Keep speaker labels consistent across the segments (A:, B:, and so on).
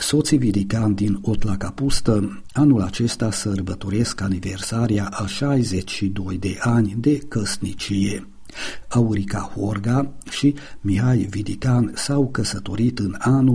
A: soții Vidican din Otlacapustă anul acesta sărbătoresc aniversarea a 62 de ani de căsnicie. Aurica Horga și Mihai Vidican s-au căsătorit în anul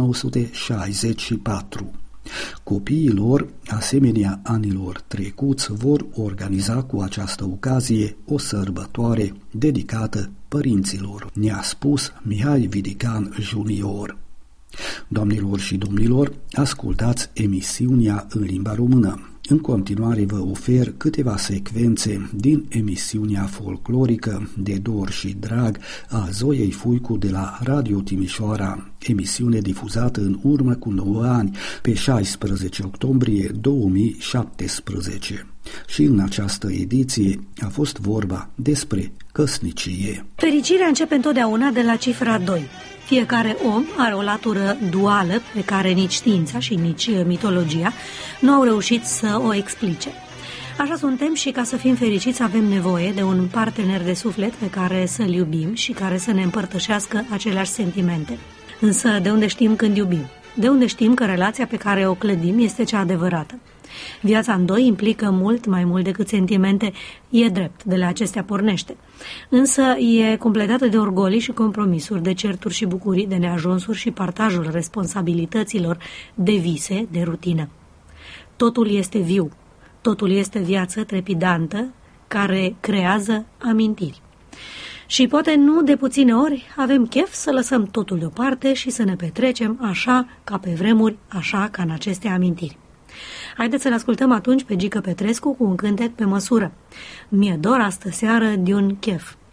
A: 1964. Copiii lor, asemenea anilor trecuți, vor organiza cu această ocazie o sărbătoare dedicată părinților, ne-a spus Mihai Vidican Junior. Doamnelor și domnilor, ascultați emisiunea în limba română. În continuare vă ofer câteva secvențe din emisiunea folclorică De Dor și Drag a Zoiei Fuicu de la Radio Timișoara, emisiune difuzată în urmă cu 9 ani, pe 16 octombrie 2017. Și în această ediție a fost vorba despre căsnicie.
B: Fericirea începe întotdeauna de la cifra 2. Fiecare om are o latură duală pe care nici știința și nici mitologia nu au reușit să o explice. Așa suntem și ca să fim fericiți avem nevoie de un partener de suflet pe care să-l iubim și care să ne împărtășească aceleași sentimente. Însă de unde știm când iubim? De unde știm că relația pe care o clădim este cea adevărată? Viața în doi implică mult mai mult decât sentimente, e drept, de la acestea pornește. Însă e completată de orgolii și compromisuri, de certuri și bucurii, de neajunsuri și partajul responsabilităților, de vise, de rutină. Totul este viu, totul este viață trepidantă care creează amintiri. Și poate nu de puține ori avem chef să lăsăm totul deoparte și să ne petrecem așa ca pe vremuri, așa ca în aceste amintiri. Haideți să-l ascultăm atunci pe Gică Petrescu cu un cântec pe măsură. Mi-e dor astă seară de un chef.